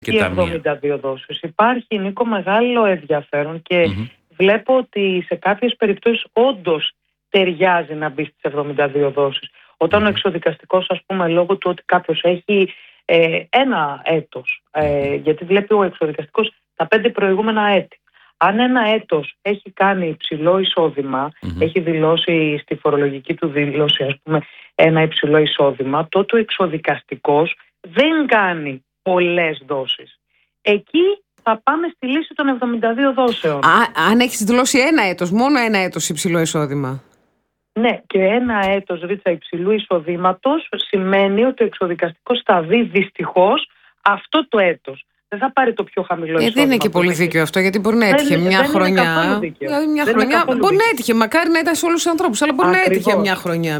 οι 72 δόσεις. Υπάρχει, Νίκο, μεγάλο ενδιαφέρον και βλέπω ότι σε κάποιες περιπτώσεις όντως ταιριάζει να μπει στις 72 δόσεις. Όταν ο εξωδικαστικός, ας πούμε, λόγω του ότι κάποιος έχει ένα έτος, γιατί βλέπει ο εξωδικαστικός τα 5 προηγούμενα έτη. Αν ένα έτος έχει κάνει υψηλό εισόδημα, έχει δηλώσει στη φορολογική του δήλωση, ας πούμε, ένα υψηλό εισόδημα, τότε ο εξωδικαστικός δεν κάνει πολλές δόσεις. Εκεί θα πάμε στη λύση των 72 δόσεων. Αν έχεις δηλώσει ένα έτος, μόνο ένα έτος υψηλό εισόδημα. Ναι, και ένα έτος ρίτσα υψηλού εισοδήματος σημαίνει ότι ο εξωδικαστικός θα δει δυστυχώς αυτό το έτος. Δεν θα πάρει το πιο χαμηλό εισόδημα. Δεν είναι και πολύ δίκαιο αυτό, γιατί μπορεί να έτυχε μια χρονιά. Δηλαδή μια χρονιά μπορεί να έτυχε, μακάρι να ήταν σε όλους τους ανθρώπους, αλλά μπορεί να έτυχε μια χρονιά.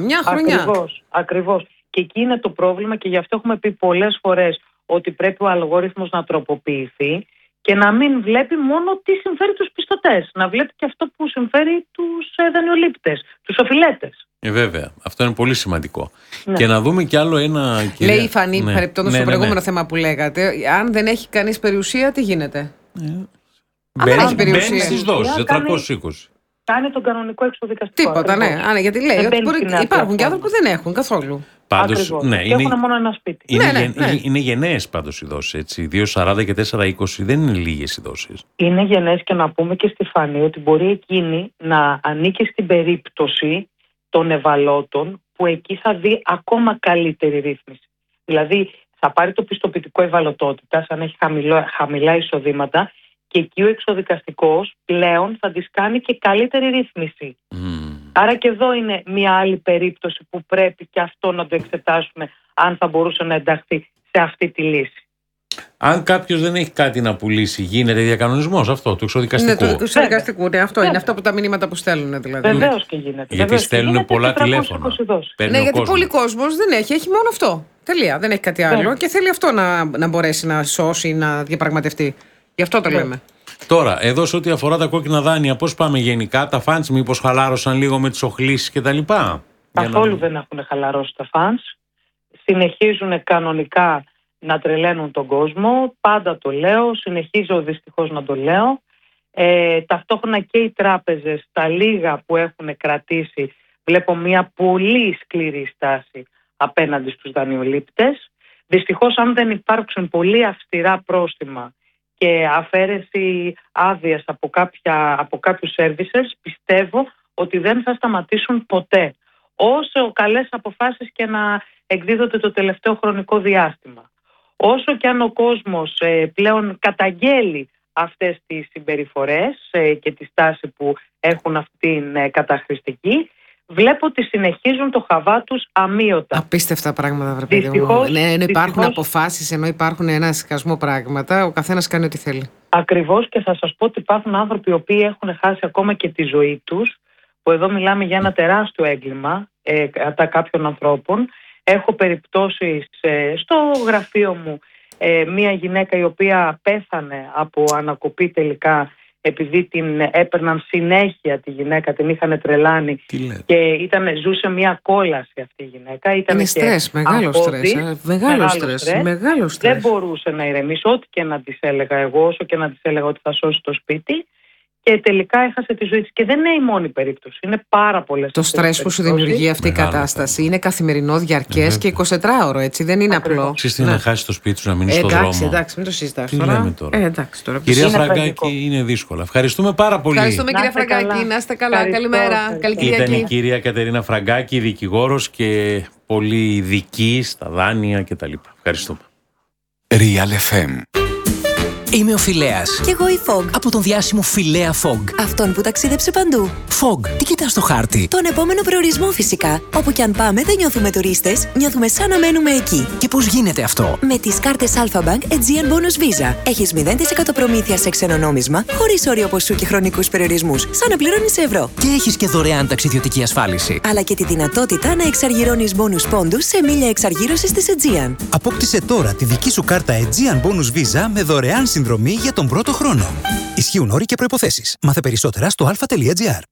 Ακριβώς. Και εκεί είναι το πρόβλημα και γι' αυτό έχουμε πει πολλές φορές ότι πρέπει ο αλγόριθμος να τροποποιηθεί και να μην βλέπει μόνο τι συμφέρει τους πιστωτές, να βλέπει και αυτό που συμφέρει τους δανειολήπτες, τους οφειλέτες. Βέβαια, αυτό είναι πολύ σημαντικό. Ναι. Και να δούμε κι άλλο ένα. Λέει η Φανή, παρεπτόντως στο προηγούμενο θέμα που λέγατε, αν δεν έχει κανείς περιουσία, τι γίνεται? Μπαίνει στις δόσεις, 420. Κάνει τον κανονικό εξωδικαστικό. Τίποτα, ναι. Γιατί λέει ότι υπάρχουν και άνθρωποι που δεν έχουν καθόλου. Πάντως, ναι, έχουν μόνο ένα σπίτι. Είναι γενναίες πάντως οι δόσεις, έτσι. 2,40 και 4,20 δεν είναι λίγες οι δόσεις. Είναι γενναίες και να πούμε και στη Φανή ότι μπορεί εκείνη να ανήκει στην περίπτωση των ευαλώτων που εκεί θα δει ακόμα καλύτερη ρύθμιση. Δηλαδή θα πάρει το πιστοποιητικό ευαλωτότητας αν έχει χαμηλά εισοδήματα και εκεί ο εξωδικαστικός πλέον θα της κάνει και καλύτερη ρύθμιση. Άρα και εδώ είναι μια άλλη περίπτωση που πρέπει και αυτό να το εξετάσουμε αν θα μπορούσε να ενταχθεί σε αυτή τη λύση. Αν κάποιος δεν έχει κάτι να πουλήσει, γίνεται διακανονισμός αυτό του εξωδικαστικού? Ναι, του εξωδικαστικού, ναι, αυτό είναι. Αυτά από τα μηνύματα που στέλνουν δηλαδή. Βεβαίως και γίνεται. Γιατί στέλνουν πολλά τηλέφωνα. Ναι, γιατί πολλοί κόσμος δεν έχει μόνο αυτό. Τελεία, δεν έχει κάτι άλλο και θέλει αυτό να μπορέσει να σώσει, να διαπραγματευτεί. Γι' αυτό το λέμε. Τώρα, εδώ σε ό,τι αφορά τα κόκκινα δάνεια, πώς πάμε γενικά? Τα φαντς μήπως χαλάρωσαν λίγο με τις οχλήσεις κτλ? Καθόλου δεν έχουν χαλαρώσει τα φαντς. Συνεχίζουν κανονικά να τρελαίνουν τον κόσμο. Πάντα το λέω, συνεχίζω δυστυχώς να το λέω. Ταυτόχρονα και οι τράπεζες, τα λίγα που έχουν κρατήσει, βλέπω μια πολύ σκληρή στάση απέναντι στους δανειολήπτες. Δυστυχώς, αν δεν υπάρξουν πολύ αυστηρά πρόστιμα και αφαίρεση άδειας από κάποιους services, πιστεύω ότι δεν θα σταματήσουν ποτέ. Όσο καλές αποφάσεις και να εκδίδονται το τελευταίο χρονικό διάστημα. Όσο και αν ο κόσμος πλέον καταγγέλει αυτές τις συμπεριφορές και τη στάση που έχουν αυτήν καταχρηστική, βλέπω ότι συνεχίζουν το χαβά τους αμείωτα. Απίστευτα πράγματα, βρε παιδί μου. Ενώ υπάρχουν αποφάσεις, ενώ υπάρχουν ένα σκασμό πράγματα, ο καθένας κάνει ό,τι θέλει. Ακριβώς, και θα σας πω ότι υπάρχουν άνθρωποι οι οποίοι έχουν χάσει ακόμα και τη ζωή τους, που εδώ μιλάμε για ένα τεράστιο έγκλημα κατά κάποιων ανθρώπων. Έχω περιπτώσεις στο γραφείο μου, μία γυναίκα η οποία πέθανε από ανακοπή τελικά, επειδή την έπαιρναν συνέχεια τη γυναίκα, την είχαν τρελάνει και ζούσε μια κόλαση αυτή η γυναίκα. Είναι στρες, μεγάλο στρες. Δεν μπορούσε να ηρεμήσει, ό,τι και να της έλεγα εγώ, όσο και να της έλεγα ότι θα σώσει το σπίτι. Και τελικά έχασε τη ζωή της. Και δεν είναι η μόνη περίπτωση. Είναι πάρα πολλές. Το στρες που σου δημιουργεί αυτή η κατάσταση είναι καθημερινό, διαρκές και 24ωρο, έτσι. Δεν είναι απλό. Ξέρεις να χάσει το σπίτι σου, να μείνει στον δρόμο. Εντάξει, μην το συζητάς τώρα. Κυρία Φραγκάκη, είναι δύσκολα. Ευχαριστούμε πάρα πολύ. Ευχαριστούμε, κυρία Φραγκάκη. Να είστε καλά. Καλημέρα. Καλή Κυριακή. Ήταν η κυρία Κατερίνα Φραγκάκη, δικηγόρος και πολύ ειδική στα δάνεια κτλ. Ευχαριστούμε. Real FM. Είμαι ο Φιλέας. Κι εγώ η Fog. Από τον διάσημο Φιλέα Fog. Αυτόν που ταξίδεψε παντού. Fog, τι κοιτάς στο χάρτη? Τον επόμενο προορισμό φυσικά. Όπου κι αν πάμε δεν νιώθουμε τουρίστες, νιώθουμε σαν να μένουμε εκεί. Και πώς γίνεται αυτό? Με τις κάρτες Alpha Bank Aegean Bonus Visa. Έχεις 0% προμήθεια σε ξένο νόμισμα, χωρίς όριο ποσού και χρονικούς περιορισμούς, σαν να πληρώνεις ευρώ. Και έχεις και δωρεάν ταξιδιωτική ασφάλιση. Αλλά και τη δυνατότητα να εξαργυρώνεις bonus πόντους σε μίλια εξαργύρωσης της Aegean. Απόκτησε τώρα τη δική σου κάρτα Aegean Bonus Visa με δωρεάν συνδρομή για τον πρώτο χρόνο. Ισχύουν όροι και προϋποθέσεις. Μάθε περισσότερα στο alpha.gr.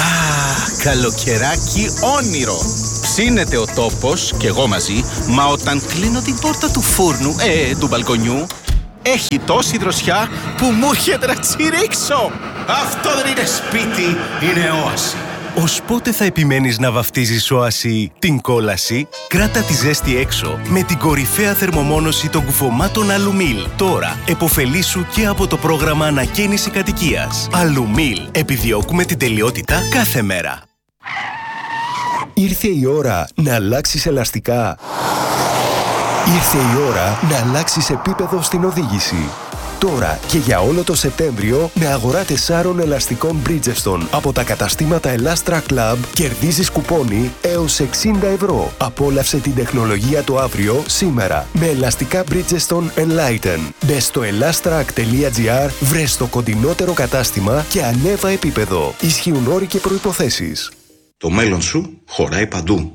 Καλοκαιράκι όνειρο. Ψήνεται ο τόπος και εγώ μαζί, μα όταν κλείνω την πόρτα του φούρνου, του μπαλκονιού, έχει τόση δροσιά που μου έρχεται να τσιρίξω. Αυτό δεν είναι σπίτι, είναι όαση. Ως πότε θα επιμένεις να βαφτίζεις όαση την κόλαση? Κράτα τη ζέστη έξω με την κορυφαία θερμομόνωση των κουφωμάτων Αλουμίλ. Τώρα εποφελήσου και από το πρόγραμμα ανακαίνιση κατοικίας. Αλουμίλ. Επιδιώκουμε την τελειότητα κάθε μέρα. Ήρθε η ώρα να αλλάξεις ελαστικά. Ήρθε η ώρα να αλλάξεις επίπεδο στην οδήγηση. Τώρα και για όλο το Σεπτέμβριο με αγορά 4 ελαστικών Bridgestone από τα καταστήματα Elastra Club κερδίζεις κουπόνι έως 60 ευρώ. Απόλαυσε την τεχνολογία το αύριο σήμερα με ελαστικά Bridgestone Enlighten. Μπες στο elastrac.gr, βρες το κοντινότερο κατάστημα και ανέβα επίπεδο. Ισχύουν όροι και προϋποθέσεις. Το μέλλον σου χωράει παντού.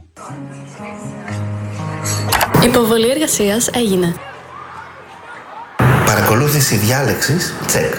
Υποβολή εργασίας έγινε. Παρακολούθηση διάλεξης, τσεκ.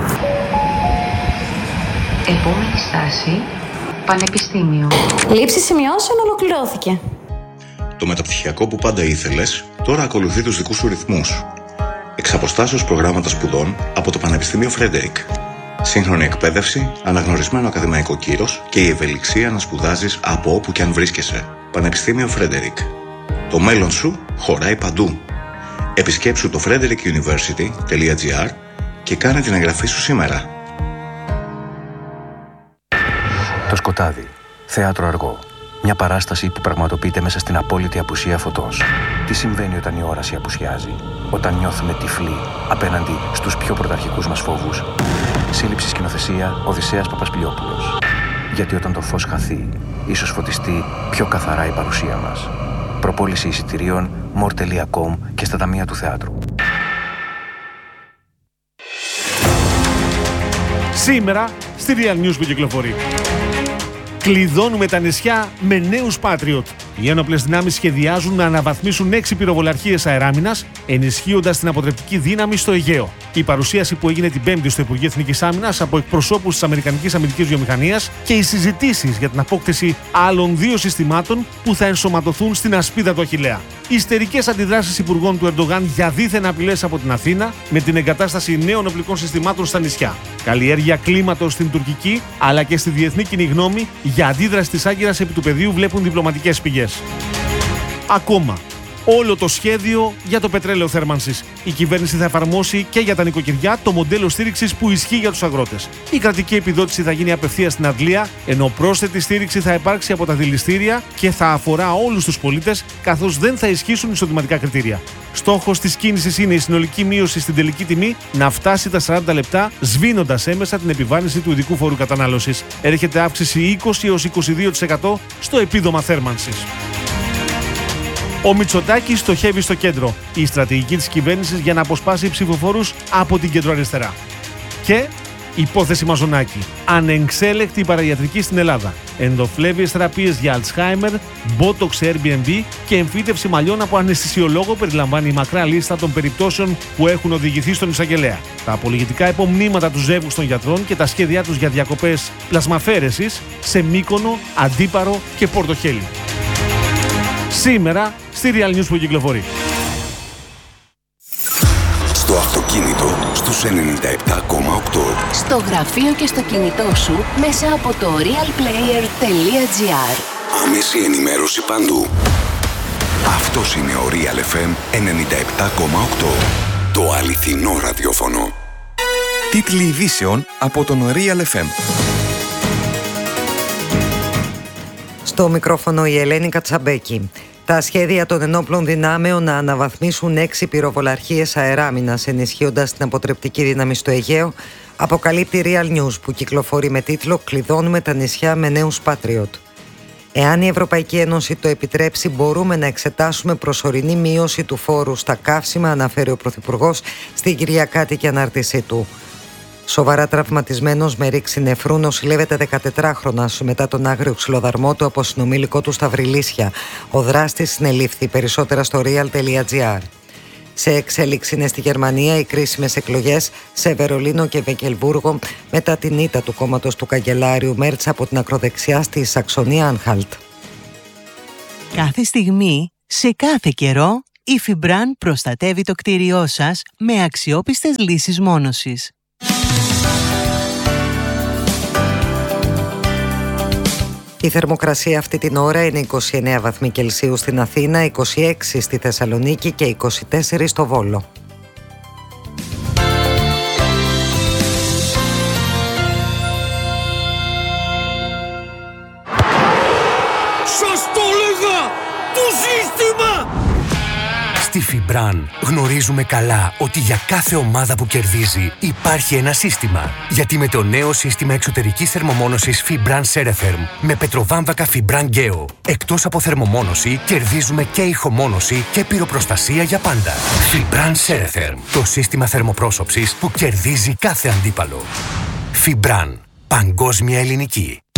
Επόμενη στάση, πανεπιστήμιο. Λήψη σημειώσεων ολοκληρώθηκε. Το μεταπτυχιακό που πάντα ήθελες, τώρα ακολουθεί τους δικούς σου ρυθμούς. Εξ αποστάσεως προγράμματα σπουδών από το Πανεπιστήμιο Φρέντερικ. Σύγχρονη εκπαίδευση, αναγνωρισμένο ακαδημαϊκό κύρος και η ευελιξία να σπουδάζεις από όπου και αν βρίσκεσαι. Πανεπιστήμιο Φρέντερικ. Το μέλλον σου χωράει παντού. Επισκέψου το frederickuniversity.gr και κάνε την εγγραφή σου σήμερα. Το σκοτάδι. Θέατρο αργό. Μια παράσταση που πραγματοποιείται μέσα στην απόλυτη απουσία φωτός. Τι συμβαίνει όταν η όραση απουσιάζει? Όταν νιώθουμε τυφλοί απέναντι στους πιο πρωταρχικούς μας φόβους? Σύλληψη σκηνοθεσία Οδυσσέας Παπασπηλιόπουλος. Γιατί όταν το φως χαθεί, ίσως φωτιστεί πιο καθαρά η παρουσία μας. Προπόληση εισιτηρίων more.com και στα ταμεία του θεάτρου. Σήμερα στη Real News που κυκλοφορεί. Κλειδώνουμε τα νησιά με νέους Patriot. Οι ένοπλες δυνάμεις σχεδιάζουν να αναβαθμίσουν 6 πυροβολαρχίες αεράμινας, ενισχύοντας την αποτρεπτική δύναμη στο Αιγαίο. Η παρουσίαση που έγινε την Πέμπτη στο Υπουργείο Εθνικής Άμυνας από εκπροσώπους της Αμερικανικής Αμυντικής Βιομηχανίας και οι συζητήσεις για την απόκτηση άλλων 2 συστημάτων που θα ενσωματωθούν στην ασπίδα του Αχιλλέα. Ιστερικές αντιδράσεις υπουργών του Ερντογάν για δίθεν απειλές από την Αθήνα με την εγκατάσταση νέων οπλικών συστημάτων στα νησιά. Καλλιέργεια κλίματος στην τουρκική αλλά και στη διεθνή κοινή γνώμη για αντίδραση της Άγκυρας επί του πεδίου βλέπουν διπλωματικές πηγές. Ακόμα, όλο το σχέδιο για το πετρέλαιο θέρμανσης. Η κυβέρνηση θα εφαρμόσει και για τα νοικοκυριά το μοντέλο στήριξης που ισχύει για τους αγρότες. Η κρατική επιδότηση θα γίνει απευθείας στην αντλία, ενώ πρόσθετη στήριξη θα υπάρξει από τα δηληστήρια και θα αφορά όλους τους πολίτες, καθώς δεν θα ισχύσουν εισοδηματικά κριτήρια. Στόχος της κίνησης είναι η συνολική μείωση στην τελική τιμή να φτάσει τα 40 λεπτά, σβήνοντας έμεσα την επιβάρυνση του ειδικού φόρου κατανάλωσης. Έρχεται αύξηση 20 έως 22% στο επίδομα θέρμανσης. Ο Μητσοτάκης στοχεύει στο κέντρο. Η στρατηγική της κυβέρνησης για να αποσπάσει ψηφοφόρους από την κεντροαριστερά. Και υπόθεση Μαζονάκη. Ανεξέλεκτη παραϊατρική στην Ελλάδα. Ενδοφλέβιες θεραπείες για Alzheimer, Botox Airbnb και εμφύτευση μαλλιών από αναισθησιολόγο περιλαμβάνει η μακρά λίστα των περιπτώσεων που έχουν οδηγηθεί στον εισαγγελέα. Τα απολογητικά υπομνήματα του ζεύγους των γιατρών και τα σχέδιά τους για διακοπές πλασμαφέρεσης σε Μύκονο, Αντίπαρο και Πορτοχέλη. Σήμερα στη Real News που κυκλοφορεί. Στο αυτοκίνητο στους 97,8. Στο γραφείο και στο κινητό σου μέσα από το realplayer.gr. Άμεση ενημέρωση παντού. Αυτός είναι ο Real FM 97,8. Το αληθινό ραδιόφωνο. Τίτλοι ειδήσεων από τον Real FM. Στο μικρόφωνο η Ελένη Κατσαμπέκη. Τα σχέδια των ενόπλων δυνάμεων να αναβαθμίσουν 6 πυροβολαρχίες αεράμινας, ενισχύοντας την αποτρεπτική δύναμη στο Αιγαίο, αποκαλύπτει Real News που κυκλοφορεί με τίτλο «Κλειδώνουμε τα νησιά με νέους Patriot». Εάν η Ευρωπαϊκή Ένωση το επιτρέψει, μπορούμε να εξετάσουμε προσωρινή μείωση του φόρου στα καύσιμα, αναφέρει ο Πρωθυπουργός στην Κυριακάτικη ανάρτησή του. Σοβαρά τραυματισμένος με ρήξη νεφρού νοσηλεύεται 14χρονας μετά τον άγριο ξυλοδαρμό του από συνομήλικο του στα Βρυλίσια. Ο δράστης συνελήφθη. Περισσότερα στο real.gr. Σε εξέλιξη είναι στη Γερμανία οι κρίσιμες εκλογές σε Βερολίνο και Βεκελβούργο μετά την ήττα του κόμματος του καγκελάριου Μέρτς από την ακροδεξιά στη Σαξονία Άνχαλτ. Κάθε στιγμή, σε κάθε καιρό, Η Fibran προστατεύει το κτίριό σας με αξιόπιστες λύσεις μόνωσης. Η θερμοκρασία αυτή την ώρα είναι 29 βαθμοί Κελσίου στην Αθήνα, 26 στη Θεσσαλονίκη και 24 στο Βόλο. Σας το έλεγα! Το σύστημα! Στη Fibran γνωρίζουμε καλά ότι για κάθε ομάδα που κερδίζει υπάρχει ένα σύστημα. Γιατί με το νέο σύστημα εξωτερικής θερμομόνωσης Fibran Ceretherm με πετροβάμβακα Fibran Geo, εκτός από θερμομόνωση, κερδίζουμε και ηχομόνωση και πυροπροστασία για πάντα. Fibran Ceretherm, το σύστημα θερμοπρόσωψης που κερδίζει κάθε αντίπαλο. Fibran, παγκόσμια ελληνική.